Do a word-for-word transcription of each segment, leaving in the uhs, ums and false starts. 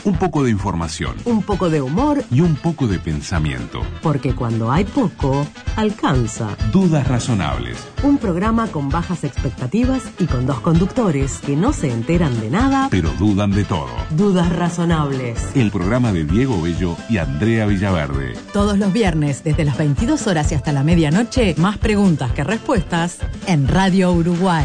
Un poco de información. Un poco de humor. Y un poco de pensamiento. Porque cuando hay poco, alcanza. Dudas razonables. Un programa con bajas expectativas y con dos conductores que no se enteran de nada, pero dudan de todo. Dudas razonables. El programa de Diego Bello y Andrea Villaverde. Todos los viernes, desde las veintidós horas y hasta la medianoche, más preguntas que respuestas en Radio Uruguay.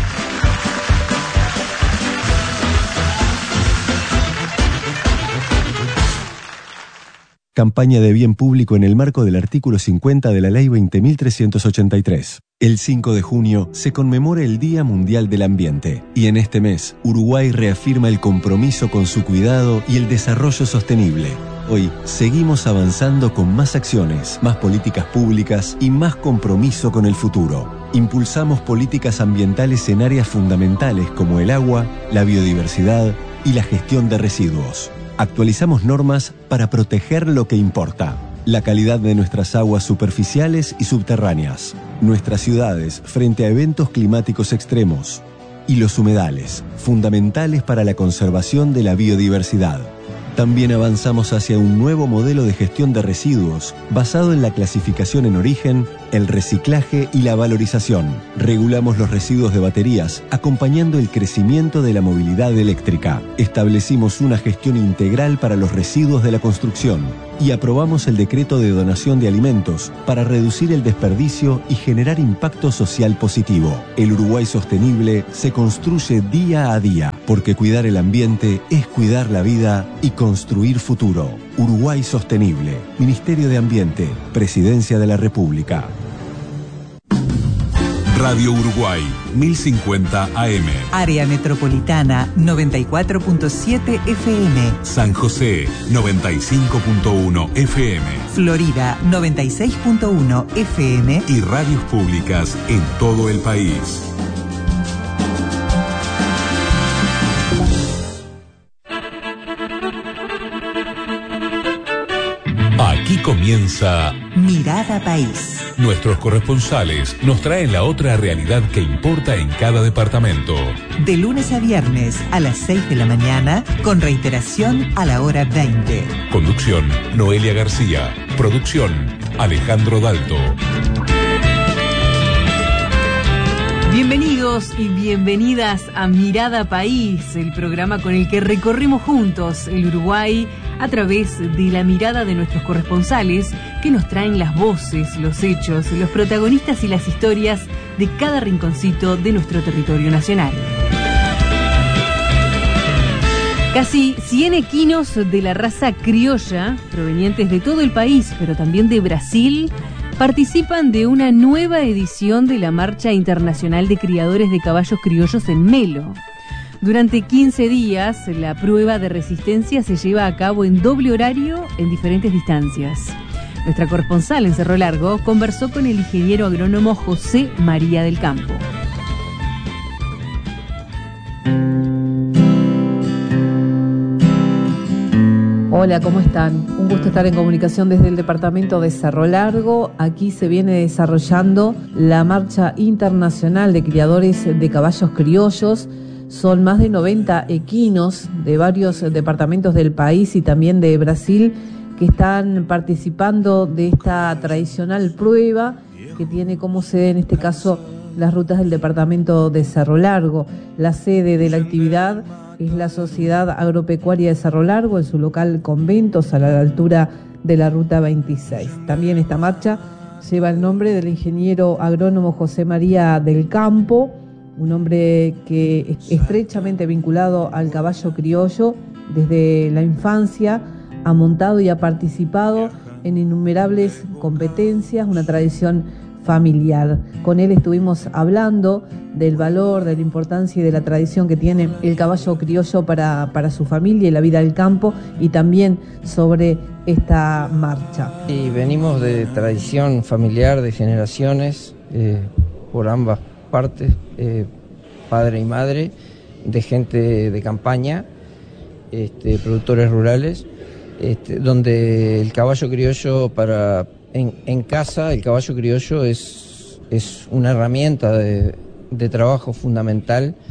Campaña de bien público en el marco del artículo cincuenta de la Ley veinte mil trescientos ochenta y tres. El cinco de junio se conmemora el Día Mundial del Ambiente y en este mes Uruguay reafirma el compromiso con su cuidado y el desarrollo sostenible. Hoy seguimos avanzando con más acciones, más políticas públicas y más compromiso con el futuro. Impulsamos políticas ambientales en áreas fundamentales como el agua, la biodiversidad y la gestión de residuos. Actualizamos normas para proteger lo que importa: la calidad de nuestras aguas superficiales y subterráneas, nuestras ciudades frente a eventos climáticos extremos y los humedales, fundamentales para la conservación de la biodiversidad. También avanzamos hacia un nuevo modelo de gestión de residuos basado en la clasificación en origen, el reciclaje y la valorización. Regulamos los residuos de baterías, acompañando el crecimiento de la movilidad eléctrica. Establecimos una gestión integral para los residuos de la construcción y aprobamos el decreto de donación de alimentos para reducir el desperdicio y generar impacto social positivo. El Uruguay sostenible se construye día a día, porque cuidar el ambiente es cuidar la vida y construir futuro. Uruguay Sostenible, Ministerio de Ambiente, Presidencia de la República. Radio Uruguay, mil cincuenta A M. Área Metropolitana, noventa y cuatro punto siete F M. San José, noventa y cinco punto uno F M. Florida, noventa y seis punto uno F M. Y radios públicas en todo el país. Aquí comienza Mirada País. Nuestros corresponsales nos traen la otra realidad que importa en cada departamento. De lunes a viernes a las seis de la mañana, con reiteración a la hora veinte. Conducción, Noelia García. Producción, Alejandro Dalto. Bienvenidos y bienvenidas a Mirada País, el programa con el que recorremos juntos el Uruguay a través de la mirada de nuestros corresponsales que nos traen las voces, los hechos, los protagonistas y las historias de cada rinconcito de nuestro territorio nacional. Casi cien equinos de la raza criolla, provenientes de todo el país, pero también de Brasil, participan de una nueva edición de la Marcha Internacional de Criadores de Caballos Criollos en Melo. Durante quince días, la prueba de resistencia se lleva a cabo en doble horario en diferentes distancias. Nuestra corresponsal en Cerro Largo conversó con el ingeniero agrónomo José María del Campo. Hola, ¿cómo están? Un gusto estar en comunicación desde el departamento de Cerro Largo. Aquí se viene desarrollando la Marcha Internacional de Criadores de Caballos Criollos. Son más de noventa equinos de varios departamentos del país y también de Brasil que están participando de esta tradicional prueba que tiene como sede, en este caso, las rutas del departamento de Cerro Largo. La sede de la actividad es la Sociedad Agropecuaria de Cerro Largo, en su local Conventos, a la altura de la Ruta veintiséis. También esta marcha lleva el nombre del ingeniero agrónomo José María del Campo, un hombre que es estrechamente vinculado al caballo criollo. Desde la infancia ha montado y ha participado en innumerables competencias, una tradición familiar. Con él estuvimos hablando del valor, de la importancia y de la tradición que tiene el caballo criollo para, para su familia y la vida del campo, y también sobre esta marcha. Y venimos de tradición familiar, de generaciones, eh, por ambas partes, eh, padre y madre, de gente de campaña, este, productores rurales, este, donde el caballo criollo para en, en casa, el caballo criollo es, es una herramienta de, de trabajo fundamental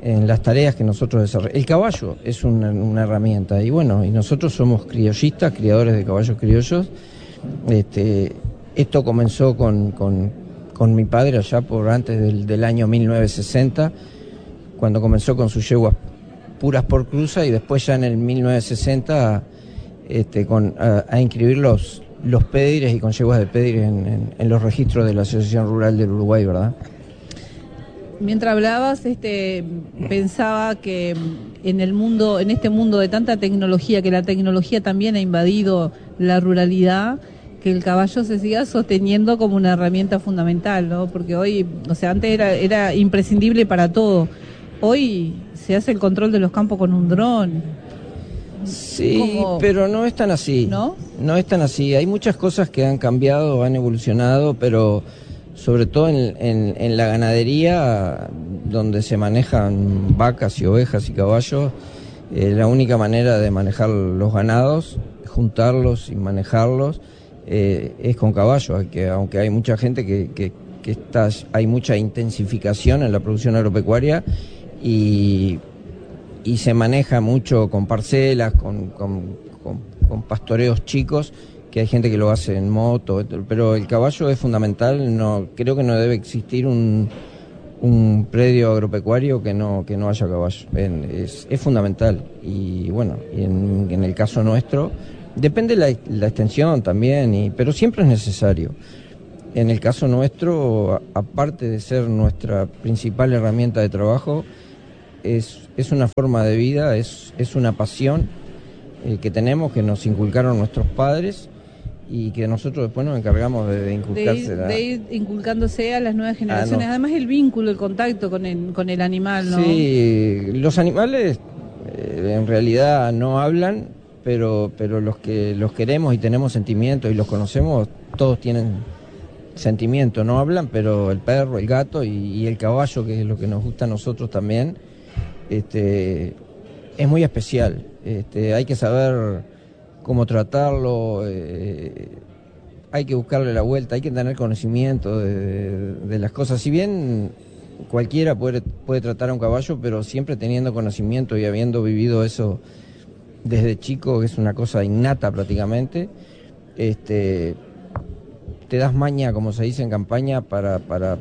en las tareas que nosotros desarrollamos. El caballo es una, una herramienta, y bueno, y nosotros somos criollistas, criadores de caballos criollos. Este, esto comenzó con, con, con mi padre allá por antes del, del año mil novecientos sesenta, cuando comenzó con sus yeguas puras por cruza, y después ya en el mil novecientos sesenta este, con, a, a inscribir los, los pédigres y con yeguas de pédigres en, en, en los registros de la Asociación Rural del Uruguay, ¿verdad? Mientras hablabas, este, pensaba que en el mundo, en este mundo de tanta tecnología, que la tecnología también ha invadido la ruralidad, que el caballo se siga sosteniendo como una herramienta fundamental, ¿no? Porque hoy, o sea, antes era, era imprescindible para todo. Hoy se hace el control de los campos con un dron. Sí, ¿Cómo? Pero no es tan así. ¿No? No es tan así. Hay muchas cosas que han cambiado, han evolucionado, pero sobre todo en, en, en la ganadería, donde se manejan vacas y ovejas y caballos, eh, la única manera de manejar los ganados, juntarlos y manejarlos, eh, es con caballos, que aunque hay mucha gente que, que, que está, hay mucha intensificación en la producción agropecuaria, y, y se maneja mucho con parcelas, con, con, con, con pastoreos chicos, que hay gente que lo hace en moto, pero el caballo es fundamental. No, creo que no debe existir un, un predio agropecuario que no, que no haya caballo. Es, es fundamental. Y bueno, y en, en el caso nuestro, depende la, la extensión también, y, pero siempre es necesario. En el caso nuestro, aparte de ser nuestra principal herramienta de trabajo, es, es una forma de vida, es, es una pasión eh, que tenemos, que nos inculcaron nuestros padres, y que nosotros después nos encargamos de, de inculcársela. De ir, de ir inculcándose a las nuevas generaciones. Ah, no. Además el vínculo, el contacto con el, con el animal, ¿no? Sí, los animales eh, en realidad no hablan, pero, pero los que los queremos y tenemos sentimientos y los conocemos, todos tienen sentimiento. No hablan, pero el perro, el gato y, y el caballo, que es lo que nos gusta a nosotros también, este, es muy especial. Este, hay que saber cómo tratarlo, eh, hay que buscarle la vuelta, hay que tener conocimiento de, de, de las cosas. Si bien cualquiera puede, puede tratar a un caballo, pero siempre teniendo conocimiento y habiendo vivido eso desde chico, que es una cosa innata prácticamente, este, te das maña, como se dice en campaña, para, para,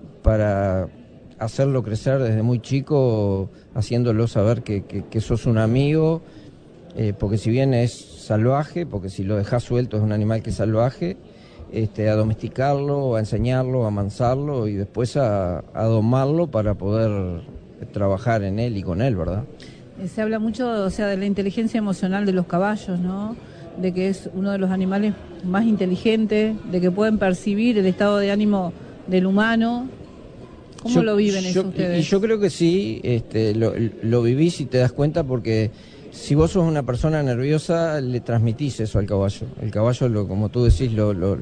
para hacerlo crecer desde muy chico, haciéndolo saber que, que, que sos un amigo, eh, porque si bien es salvaje, porque si lo dejas suelto es un animal que es salvaje, este, a domesticarlo, a enseñarlo, a amansarlo y después a, a domarlo para poder trabajar en él y con él, ¿verdad? Se habla mucho, o sea, de la inteligencia emocional de los caballos, ¿no? De que es uno de los animales más inteligentes, de que pueden percibir el estado de ánimo del humano. ¿Cómo yo, lo viven yo, eso ustedes? Y yo creo que sí, este, lo, lo vivís y te das cuenta, porque si vos sos una persona nerviosa, le transmitís eso al caballo. El caballo, lo, como tú decís, lo, lo,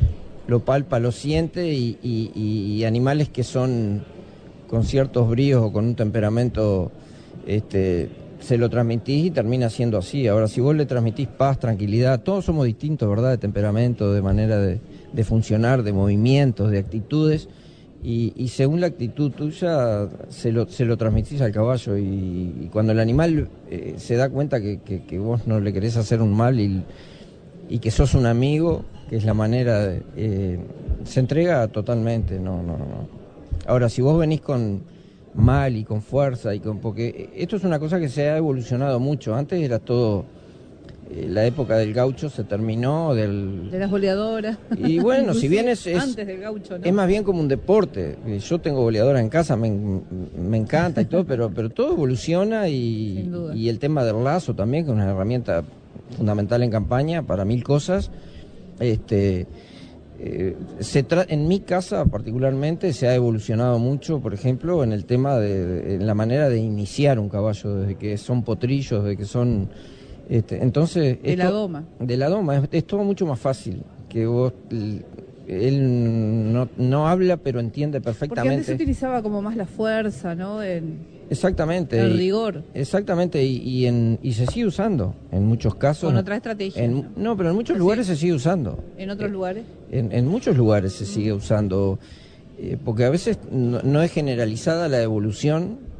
lo palpa, lo siente, y, y, y animales que son con ciertos bríos o con un temperamento, este, se lo transmitís y termina siendo así. Ahora, si vos le transmitís paz, tranquilidad, todos somos distintos, ¿verdad?, de temperamento, de manera de, de funcionar, de movimientos, de actitudes, y, y según la actitud tuya se lo, se lo transmitís al caballo, y, y cuando el animal eh, se da cuenta que, que, que vos no le querés hacer un mal y, y que sos un amigo, que es la manera, de, eh, se entrega totalmente. No, no, no. Ahora, si vos venís con mal y con fuerza, y con, porque esto es una cosa que se ha evolucionado mucho. Antes era todo, eh, la época del gaucho se terminó, del... de las boleadoras. Y bueno, si bien es, es, antes del gaucho, ¿no? Es más bien como un deporte. Yo tengo boleadora en casa, me, me encanta y todo, pero, pero todo evoluciona, y, y el tema del lazo también, que es una herramienta fundamental en campaña para mil cosas. Este... Eh, se tra- en mi casa particularmente se ha evolucionado mucho, por ejemplo, en el tema de, de en la manera de iniciar un caballo, desde que son potrillos, desde que son, este, entonces de esto, la doma, de la doma es, es todo mucho más fácil, que vos, él no, no habla, pero entiende perfectamente. Porque antes se utilizaba como más la fuerza, ¿no? En... Exactamente. El y, rigor. Exactamente, y, y, en, y se sigue usando en muchos casos. Con otra estrategia. En, ¿no? no, pero en muchos lugares se sigue usando. ¿En otros eh, lugares? En, en muchos lugares se sigue usando, eh, porque a veces no, no es generalizada la evolución,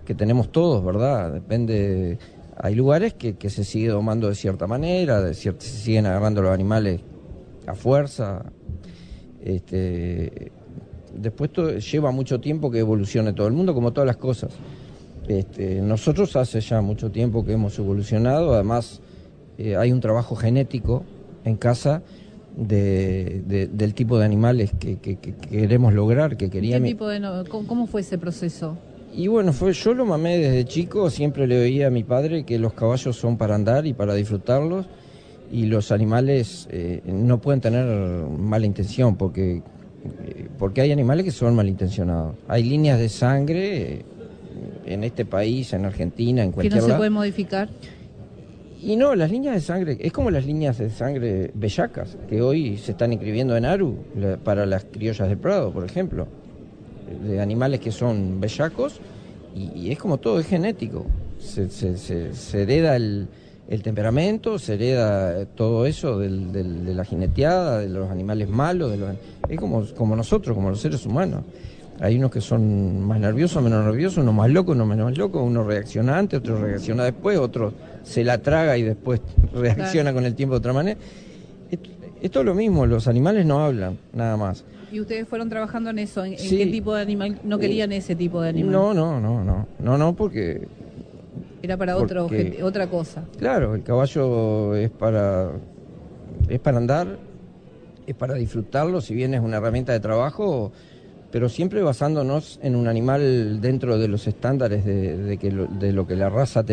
que tenemos todos, ¿verdad? Depende, hay lugares que, que se sigue domando de cierta manera, de cierta, se siguen agarrando los animales a fuerza. Este, después todo, lleva mucho tiempo que evolucione todo el mundo, como todas las cosas. Este, nosotros hace ya mucho tiempo que hemos evolucionado, además eh, hay un trabajo genético en casa de, de, del tipo de animales que, que, que queremos lograr, que queríamos. ¿Qué tipo de no, cómo, ¿Cómo fue ese proceso? Y bueno, fue yo lo mamé desde chico, siempre le oía a mi padre que los caballos son para andar y para disfrutarlos, y los animales eh, no pueden tener mala intención, porque, eh, porque hay animales que son malintencionados. Hay líneas de sangre eh, en este país, en Argentina, en cualquier lado. ¿Que no se lado. puede modificar? Y no, las líneas de sangre, es como las líneas de sangre bellacas, que hoy se están inscribiendo en ARU, la, para las criollas del Prado, por ejemplo, de animales que son bellacos, y, y es como todo, es genético, se, se, se, se hereda el, el temperamento, se hereda todo eso del, del, de la jineteada, de los animales malos, de los, es como, como nosotros, como los seres humanos. Hay unos que son más nerviosos, menos nerviosos, uno más loco, uno menos loco, uno reacciona antes, otro reacciona después, otro se la traga y después reacciona claro. con el tiempo de otra manera. Esto, esto es lo mismo, los animales no hablan, nada más. ¿Y ustedes fueron trabajando en eso? ¿En, en sí. qué tipo de animal? ¿No querían ese tipo de animal? No, no, no, no, no, no, porque... Era para porque, otro, otra cosa. Claro, el caballo es para, es para andar, es para disfrutarlo, si bien es una herramienta de trabajo, pero siempre basándonos en un animal dentro de los estándares de, de, que lo, de lo que la raza